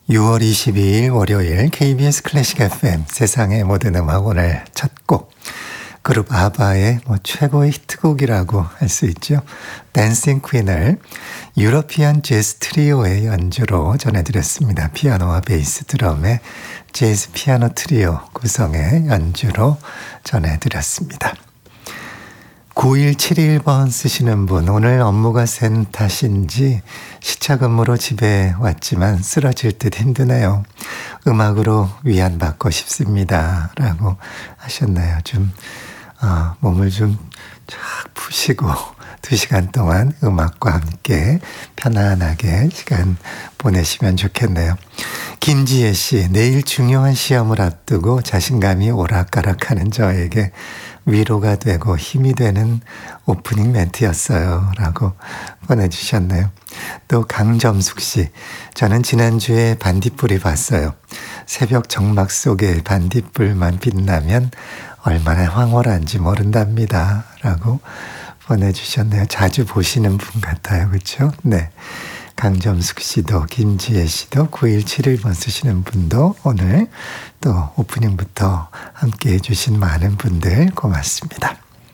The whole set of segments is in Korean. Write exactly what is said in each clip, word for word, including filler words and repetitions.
유월 이십이일 월요일 케이비에스 클래식 에프엠 세상의 모든 음악 오늘 첫 곡 그룹 아바의 뭐 최고의 히트곡이라고 할 수 있죠. 댄싱 퀸을 유러피안 재즈 트리오의 연주로 전해드렸습니다. 피아노와 베이스 드럼의 재즈 피아노 트리오 구성의 연주로 전해드렸습니다. 구일칠일 번 쓰시는 분, 오늘 업무가 센 탓인지 시차 근무로 집에 왔지만 쓰러질 듯 힘드네요. 음악으로 위안받고 싶습니다. 라고 하셨나요? 좀 어, 몸을 좀 쫙 푸시고 두 시간 동안 음악과 함께 편안하게 시간 보내시면 좋겠네요. 김지혜 씨, 내일 중요한 시험을 앞두고 자신감이 오락가락하는 저에게 위로가 되고 힘이 되는 오프닝 멘트였어요. 라고 보내주셨네요. 또 강점숙 씨, 저는 지난주에 반딧불이 봤어요. 새벽 정막 속에 반딧불만 빛나면 얼마나 황홀한지 모른답니다. 라고 보내주셨네요. 자주 보시는 분 같아요. 그렇죠? 네. 강점숙 씨도 김지혜 씨도 구일칠일 번 쓰시는 분도 오늘 또 오프닝부터 함께 해주신 많은 분들 고맙습니다.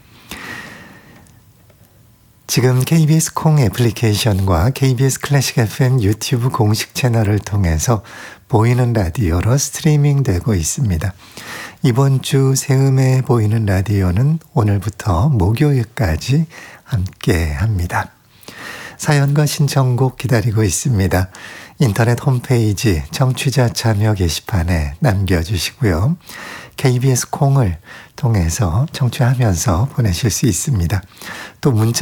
지금 케이비에스 콩 애플리케이션과 케이비에스 클래식 에프엠 유튜브 공식 채널을 통해서 보이는 라디오로 스트리밍 되고 있습니다. 이번 주 새음에 보이는 라디오는 오늘부터 목요일까지 함께 합니다. 사연과 신청곡 기다리고 있습니다. 인터넷 홈페이지 청취자 참여 게시판에 남겨주시고요. 케이비에스 콩을 통해서 청취하면서 보내실 수 있습니다. 또 문자